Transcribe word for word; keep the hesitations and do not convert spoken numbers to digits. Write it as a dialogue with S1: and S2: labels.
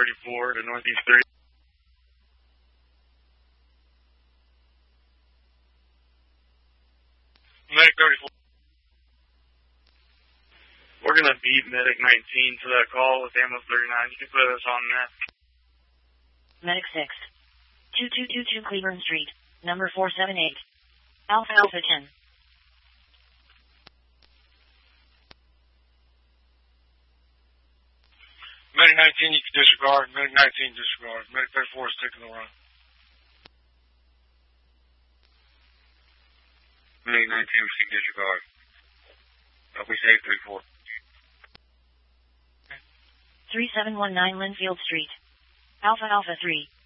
S1: thirty-four to Northeast three. Medic thirty-four. We're going to beat Medic nineteen to that call with ambulance thirty-nine. You can put us on that.
S2: Medic six. two two two two Cleburne Street, number four seven eight. Alpha Alpha ten.
S1: Medic nineteen, you can disregard. Medic nineteen, disregard. Medic thirty-four is taking the run. Medic nineteen, we can disregard. I'll be safe, three four.
S2: three seven one nine Linfield Street. Alpha Alpha three.